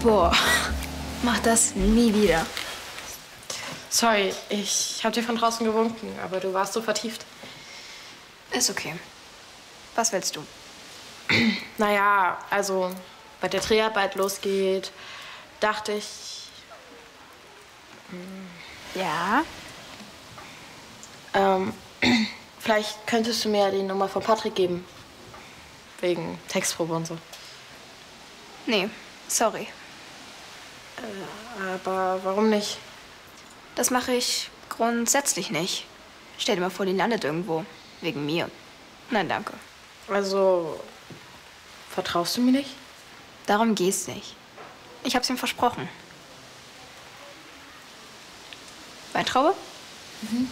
Boah, mach das nie wieder. Sorry, ich habe dir von draußen gewunken, aber du warst so vertieft. Ist okay. Was willst du? Naja, also, bei der Dreharbeit losgeht, dachte ich... Ja? Vielleicht könntest du mir die Nummer von Patrick geben. Wegen Textprobe und so. Nee, sorry. Aber warum nicht? Das mache ich grundsätzlich nicht. Stell dir mal vor, die landet irgendwo. Wegen mir. Nein, danke. Also, vertraust du mir nicht? Darum geht's nicht. Ich hab's ihm versprochen. Weintraube? Mhm.